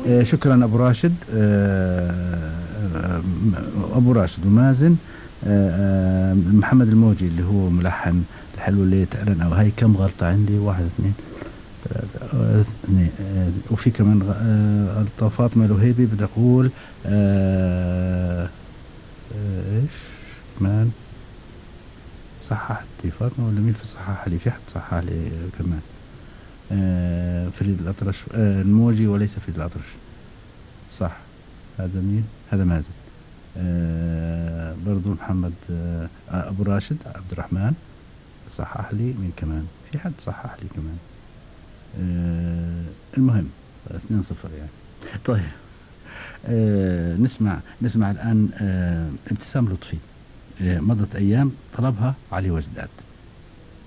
شكرا أبو راشد. أبو راشد ومازن. محمد الموجي اللي هو ملحن الحلو اللي تعلن، أو هاي كم غلطة عندي؟ واحد اثنين ثلاثة اثنين. وفي كمان غلطة. فاطمة الوهيبي بدي أقول إيش كمان صححت لي فاطمة ولا مين؟ في صحح لي، في حد صحح لي كمان. فريد الأطرش. الموجي وليس فريد الأطرش. صح. هذا مين؟ هذا مازن. برضو محمد. أبو راشد عبد الرحمن صحح لي. مين كمان؟ في حد صحح لي كمان. المهم 2-0 يعني. طيب. نسمع الآن ابتسام لطفي. مضت أيام طلبها علي وجداد.